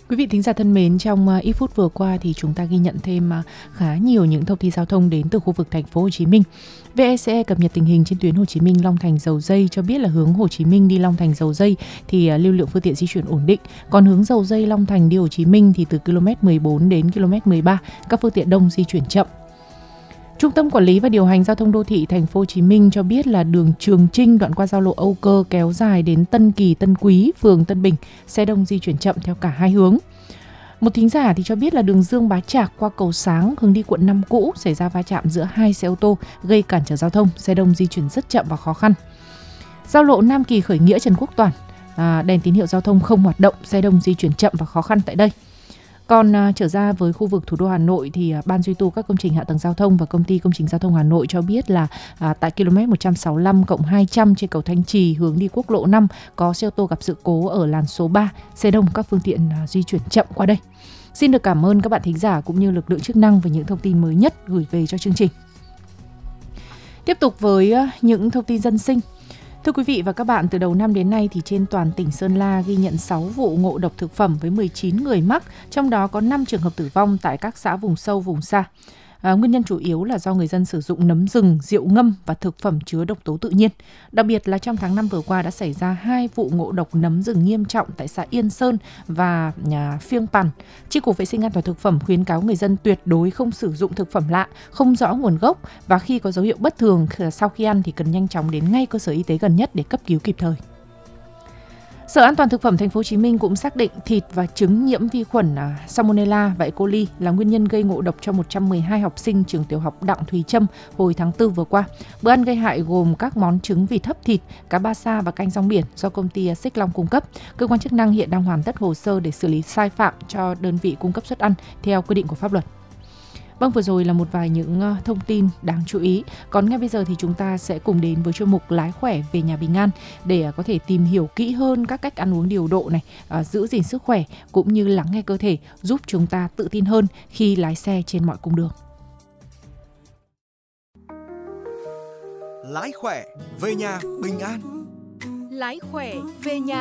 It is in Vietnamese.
Quý vị thính giả thân mến, trong ít phút vừa qua thì chúng ta ghi nhận thêm khá nhiều những thông tin giao thông đến từ khu vực thành phố Hồ Chí Minh. VECE cập nhật tình hình trên tuyến Hồ Chí Minh Long Thành Dầu Giây cho biết là hướng Hồ Chí Minh đi Long Thành Dầu Giây thì lưu lượng phương tiện di chuyển ổn định. Còn hướng Dầu Giây Long Thành đi Hồ Chí Minh thì từ km 14 đến km 13 các phương tiện đông di chuyển chậm. Trung tâm Quản lý và Điều hành Giao thông Đô thị Thành phố Hồ Chí Minh cho biết là đường Trường Chinh đoạn qua giao lộ Âu Cơ kéo dài đến Tân Kỳ, Tân Quý, phường Tân Bình, xe đông di chuyển chậm theo cả hai hướng. Một thính giả thì cho biết là đường Dương Bá Trạc qua cầu Sáng hướng đi quận 5 cũ xảy ra va chạm giữa hai xe ô tô gây cản trở giao thông, xe đông di chuyển rất chậm và khó khăn. Giao lộ Nam Kỳ Khởi Nghĩa Trần Quốc Toản, đèn tín hiệu giao thông không hoạt động, xe đông di chuyển chậm và khó khăn tại đây. Còn trở ra với khu vực thủ đô Hà Nội thì Ban duy tu các công trình hạ tầng giao thông và Công ty Công trình Giao thông Hà Nội cho biết là tại km 165+200 trên cầu Thanh Trì hướng đi quốc lộ 5 có xe ô tô gặp sự cố ở làn số 3, xe đông các phương tiện di chuyển chậm qua đây. Xin được cảm ơn các bạn thính giả cũng như lực lượng chức năng về những thông tin mới nhất gửi về cho chương trình. Tiếp tục với những thông tin dân sinh. Thưa quý vị và các bạn, từ đầu năm đến nay thì trên toàn tỉnh Sơn La ghi nhận 6 vụ ngộ độc thực phẩm với 19 người mắc, trong đó có 5 trường hợp tử vong tại các xã vùng sâu, vùng xa. Nguyên nhân chủ yếu là do người dân sử dụng nấm rừng, rượu ngâm và thực phẩm chứa độc tố tự nhiên. Đặc biệt là trong tháng 5 vừa qua đã xảy ra 2 vụ ngộ độc nấm rừng nghiêm trọng tại xã Yên Sơn và Phiêng Pàn. Chi cục Vệ sinh An toàn thực phẩm khuyến cáo người dân tuyệt đối không sử dụng thực phẩm lạ, không rõ nguồn gốc và khi có dấu hiệu bất thường sau khi ăn thì cần nhanh chóng đến ngay cơ sở y tế gần nhất để cấp cứu kịp thời. Sở An toàn thực phẩm Thành phố Hồ Chí Minh cũng xác định thịt và trứng nhiễm vi khuẩn Salmonella và E. coli là nguyên nhân gây ngộ độc cho 112 học sinh trường tiểu học Đặng Thùy Trâm hồi tháng 4 vừa qua. Bữa ăn gây hại gồm các món trứng vịt hấp thịt, cá ba sa và canh rong biển do công ty Xích Long cung cấp. Cơ quan chức năng hiện đang hoàn tất hồ sơ để xử lý sai phạm cho đơn vị cung cấp suất ăn theo quy định của pháp luật. Vâng, vừa rồi là một vài những thông tin đáng chú ý. Còn ngay bây giờ thì chúng ta sẽ cùng đến với chuyên mục Lái khỏe về nhà bình an để có thể tìm hiểu kỹ hơn các cách ăn uống điều độ này, giữ gìn sức khỏe cũng như lắng nghe cơ thể, giúp chúng ta tự tin hơn khi lái xe trên mọi cung đường. Lái khỏe về nhà bình an. Lái khỏe về nhà